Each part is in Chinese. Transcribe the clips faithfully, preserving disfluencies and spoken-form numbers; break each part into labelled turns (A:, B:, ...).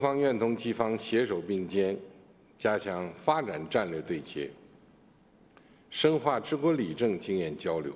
A: 方愿同机方携手并肩，加强发展战略对接，深化治国理政经验交流，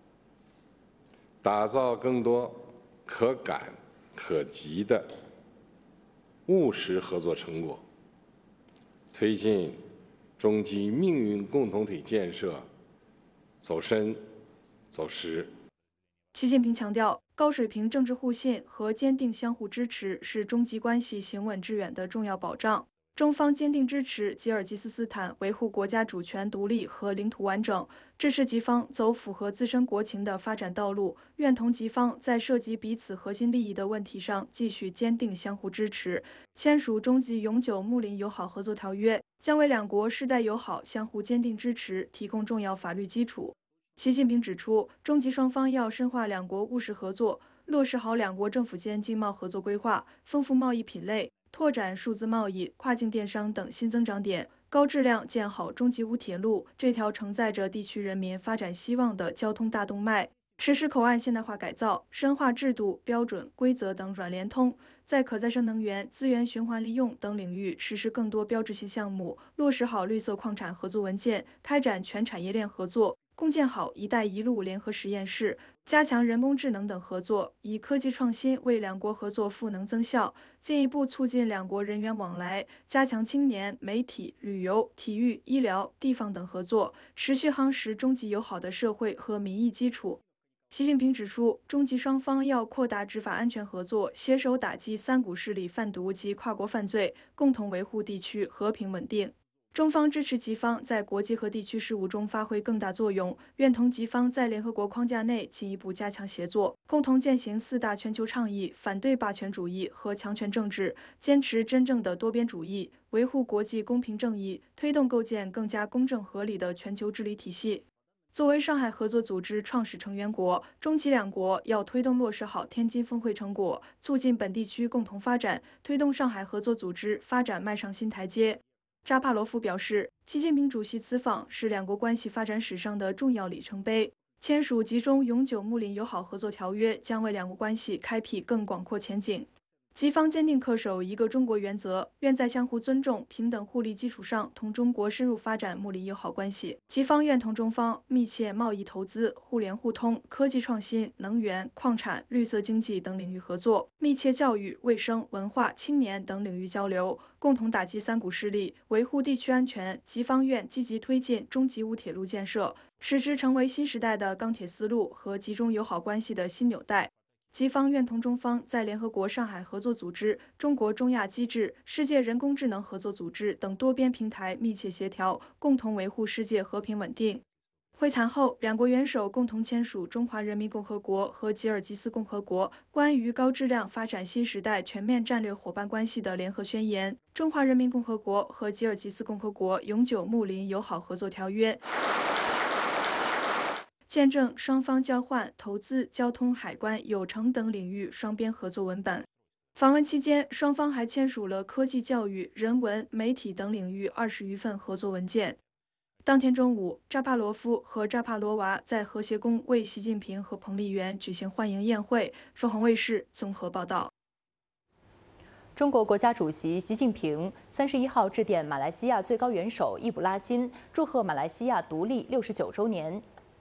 A: 打造更多可感可及的务实合作成果，推进中基命运共同体建设走深走实。
B: 习近平强调，高水平政治互信和坚定相互支持是中吉关系行稳致远的重要保障。中方坚定支持吉尔吉斯斯坦维护国家主权独立和领土完整，支持吉方走符合自身国情的发展道路，愿同吉方在涉及彼此核心利益的问题上继续坚定相互支持。签署中吉永久睦邻友好合作条约，将为两国世代友好相互坚定支持提供重要法律基础。习近平指出，中吉双方要深化两国务实合作，落实好两国政府间经贸合作规划，丰富贸易品类，拓展数字贸易、跨境电商等新增长点，高质量建好中吉乌铁路这条承载着地区人民发展希望的交通大动脉。实施口岸现代化改造，深化制度、标准、规则等软联通，在可再生能源、资源循环利用等领域实施更多标志性项目，落实好绿色矿产合作文件，开展全产业链合作。共建好“一带一路”联合实验室，加强人工智能等合作，以科技创新为两国合作赋能增效，进一步促进两国人员往来，加强青年、媒体、旅游、体育、医疗、地方等合作，持续夯实中吉友好的社会和民意基础。习近平指出，中吉双方要扩大执法安全合作，携手打击三股势力贩毒及跨国犯罪，共同维护地区和平稳定。中方支持吉方在国际和地区事务中发挥更大作用，愿同吉方在联合国框架内进一步加强协作，共同践行四大全球倡议，反对霸权主义和强权政治，坚持真正的多边主义，维护国际公平正义，推动构建更加公正合理的全球治理体系。作为上海合作组织创始成员国，中吉两国要推动落实好天津峰会成果，促进本地区共同发展，推动上海合作组织发展迈上新台阶。扎帕罗夫表示，习近平主席此访是两国关系发展史上的重要里程碑。签署吉中永久睦邻友好合作条约，将为两国关系开辟更广阔前景。吉方坚定恪守一个中国原则，愿在相互尊重、平等互利基础上，同中国深入发展睦邻友好关系。吉方愿同中方密切贸易投资、互联互通、科技创新、能源、矿产、绿色经济等领域合作，密切教育、卫生、文化、青年等领域交流，共同打击三股势力，维护地区安全。吉方愿积极推进中吉乌铁路建设，使之成为新时代的钢铁丝路和吉中友好关系的新纽带。吉方愿同中方在联合国上海合作组织、中国中亚机制、世界人工智能合作组织等多边平台密切协调，共同维护世界和平稳定。会谈后，两国元首共同签署中华人民共和国和吉尔吉斯共和国关于高质量发展新时代全面战略伙伴关系的联合宣言、中华人民共和国和吉尔吉斯共和国永久睦邻友好合作条约。见证双方交换投资、交通、海关、有成等领域双边合作文本。访问期间，双方还签署了科技、教育、人文、媒体等领域二十余份合作文件。当天中午，扎帕罗夫和扎帕罗娃在和谐宫为习近平和彭丽媛举行欢迎宴会。凤凰卫视综合报道。
C: 中国国家主席习近平三十一号致电马来西亚最高元首易卜拉欣，祝贺马来西亚独立六十九周年。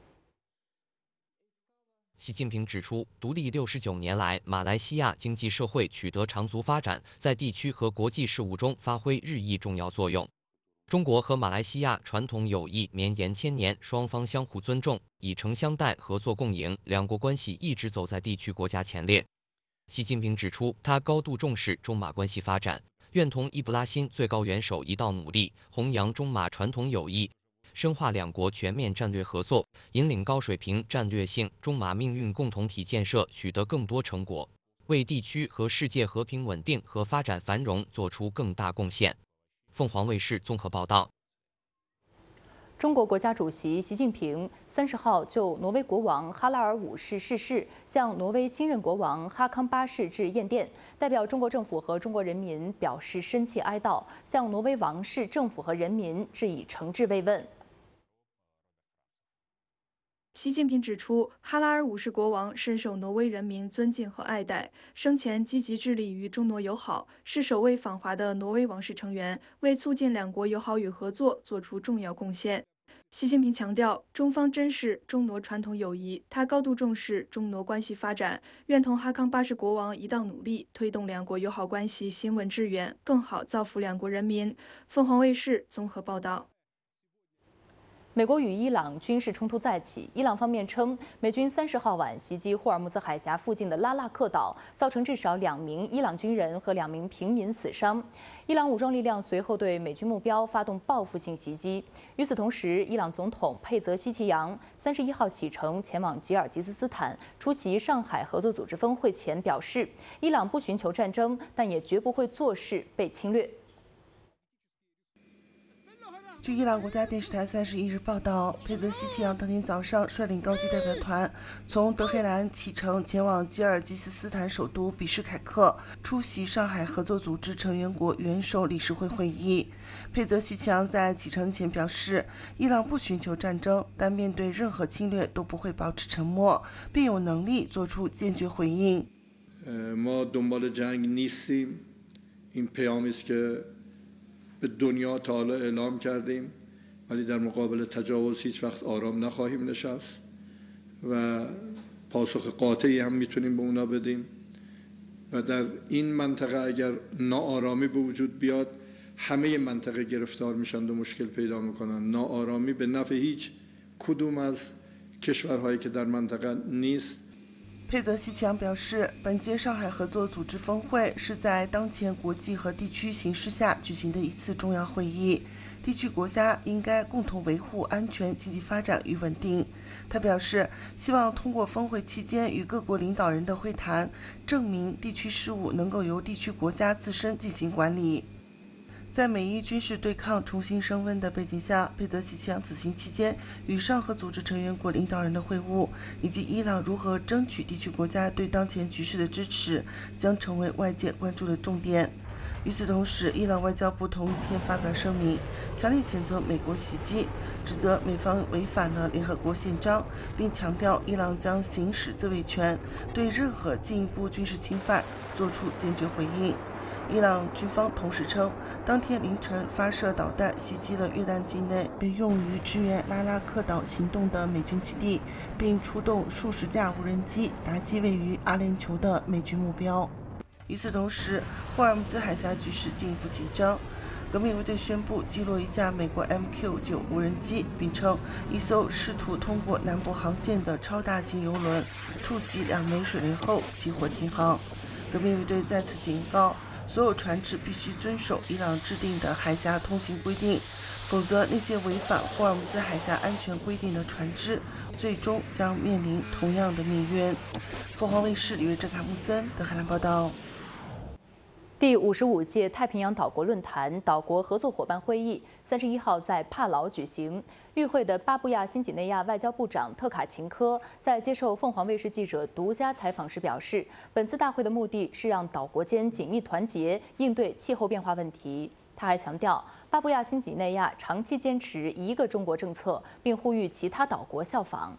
D: 习近平指出，独立六十九年来，马来西亚经济社会取得长足发展，在地区和国际事务中发挥日益重要作用。中国和马来西亚传统友谊绵延千年，双方相互尊重，以诚相待，合作共赢，两国关系一直走在地区国家前列。习近平指出，他高度重视中马关系发展，愿同易卜拉欣最高元首一道努力，弘扬中马传统友谊，深化两国全面战略合作，引领高水平战略性中马命运共同体建设取得更多成果，为地区和世界和平稳定和发展繁荣做出更大贡献。凤凰卫视综合报道。
C: 中国国家主席习近平三十号就挪威国王哈拉尔五世逝世，向挪威新任国王哈康八世致唁电，代表中国政府和中国人民表示深切哀悼，向挪威王室政府和人民致以诚挚慰问。
B: 习近平指出，哈拉尔五世国王深受挪威人民尊敬和爱戴，生前积极致力于中挪友好，是首位访华的挪威王室成员，为促进两国友好与合作做出重要贡献。习近平强调，中方珍视中挪传统友谊，他高度重视中挪关系发展，愿同哈康八世国王一道努力，推动两国友好关系行稳致远，更好造福两国人民。凤凰卫视综合报道。
C: 美国与伊朗军事冲突再起，伊朗方面称，美军三十号晚袭击霍尔木兹海峡附近的拉纳克岛，造成至少两名伊朗军人和两名平民死伤。伊朗武装力量随后对美军目标发动报复性袭击。与此同时，伊朗总统佩泽西奇扬三十一号启程前往吉尔吉斯斯坦出席上海合作组织峰会前表示，伊朗不寻求战争，但也绝不会坐视被侵略。
E: 据伊朗国家电视台三十一日报道，佩泽西奇扬当天早上率领高级代表团从德黑兰启程前往吉尔吉斯斯坦首都比什凯克，出席上海合作组织成员国元首理事会会议。佩泽西奇扬在启程前表示，伊朗不寻求战争，但面对任何侵略都不会保持沉默，并有能力做出坚决回应。
F: ما دنبال جنگ نیستیم. این پیامی است که به دنیا تا حالا اعلام کردیم ولی در مقابل تجاوز هیچ وقت آرام نخواهیم نشست و پاسخ قاطعی هم میتونیم به اونا بدیم و در این منطقه اگر ناآرامی به وجود بیاد همه منطقه گرفتار میشن و مشکل پیدا میکنن. ناآرامی به نفع هیچ کدوم از کشورهایی که در منطقه نیست。
E: 佩泽西奇扬表示，本届上海合作组织峰会是在当前国际和地区形势下举行的一次重要会议，地区国家应该共同维护安全、经济发展与稳定。他表示，希望通过峰会期间与各国领导人的会谈，证明地区事务能够由地区国家自身进行管理。在美伊军事对抗重新升温的背景下，佩泽西奇扬此行期间与上合组织成员国领导人的会晤，以及伊朗如何争取地区国家对当前局势的支持，将成为外界关注的重点。与此同时，伊朗外交部同一天发表声明，强烈谴责美国袭击，指责美方违反了联合国宪章，并强调伊朗将行使自卫权，对任何进一步军事侵犯作出坚决回应。伊朗军方同时称，当天凌晨发射导弹袭击了约旦境内被用于支援拉拉克岛行动的美军基地，并出动数十架无人机打击位于阿联酋的美军目标。与此同时，霍尔木兹海峡局势进一步紧张。革命卫队宣布击落一架美国 M Q 九 无人机，并称一艘试图通过南部航线的超大型油轮触及两枚水雷后起火停航。革命卫队再次警告，所有船只必须遵守伊朗制定的海峡通行规定，否则那些违反霍尔木兹海峡安全规定的船只最终将面临同样的命运。凤凰卫视李瑞、郑卡木森德黑兰报道。
C: 第五十五届太平洋岛国论坛岛国合作伙伴会议三十一号在帕劳举行。与会的巴布亚新几内亚外交部长特卡琴科在接受凤凰卫视记者独家采访时表示，本次大会的目的是让岛国间紧密团结，应对气候变化问题。他还强调，巴布亚新几内亚长期坚持一个中国政策，并呼吁其他岛国效仿。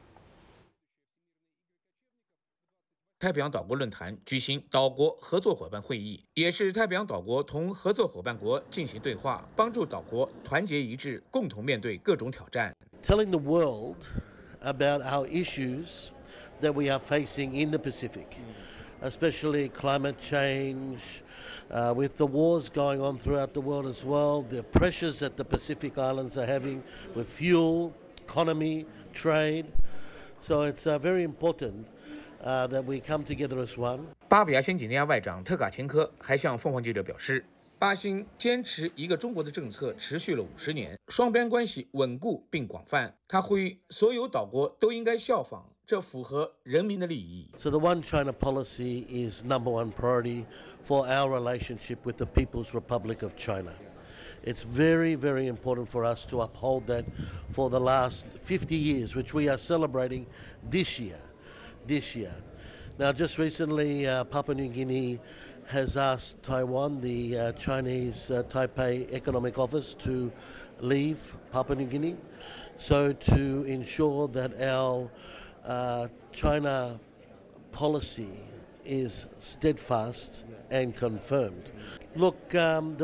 G: 太平洋岛国论坛举行岛国合作伙伴会议，也是太平洋岛国同合作伙伴国进行对话，帮助岛国团结一致，共同面对各种挑战。
H: Telling the world about our issues that we are facing in the Pacific, especially climate change, uh, with the wars going on throughout the world as well, the pressures that the Pacific Islands are having with fuel, economy, trade. So it's uh, very important.Uh, that we come together as one.
G: 巴布亚新几内亚外长特卡琴科还向凤凰记者表示，巴新坚持一个中国的政策持续了五十年，双边关系稳固并广泛。他呼吁所有岛国都应该效仿，这符合人民的利益。
H: So the One China policy is number one priority for our relationship with the People's Republic of China. It's very, very important for us to uphold that for the last fifty years, which we are celebrating this year. This year. Now, just recently, uh, Papua New Guinea has asked Taiwan, the uh, Chinese uh, Taipei Economic Office, to leave Papua New Guinea, so to ensure that our uh, China policy is steadfast and confirmed. Look, um, the